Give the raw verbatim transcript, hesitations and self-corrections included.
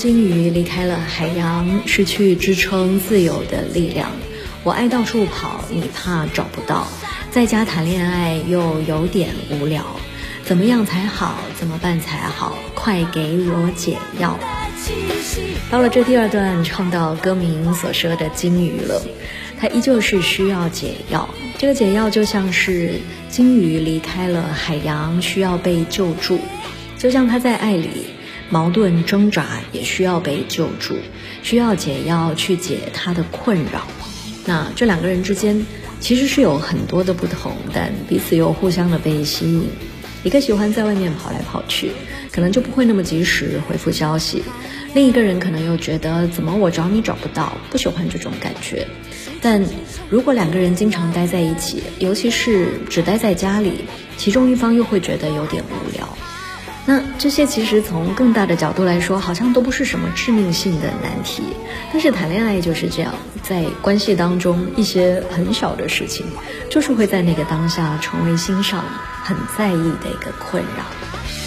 鲸鱼离开了海洋，失去支撑自由的力量。我爱到处跑，你怕找不到。在家谈恋爱又有点无聊，怎么样才好？怎么办才好？快给我解药！到了这第二段，唱到歌名所说的鲸鱼了，它依旧是需要解药。这个解药就像是鲸鱼离开了海洋，需要被救助，就像他在爱里矛盾挣扎，也需要被救助，需要解药去解他的困扰。那这两个人之间其实是有很多的不同，但彼此又互相的被吸引。一个喜欢在外面跑来跑去，可能就不会那么及时回复消息，另一个人可能又觉得怎么我找你找不到，不喜欢这种感觉。但如果两个人经常待在一起，尤其是只待在家里，其中一方又会觉得有点无聊。那这些其实从更大的角度来说，好像都不是什么致命性的难题，但是谈恋爱就是这样，在关系当中一些很小的事情，就是会在那个当下成为心上很在意的一个困扰。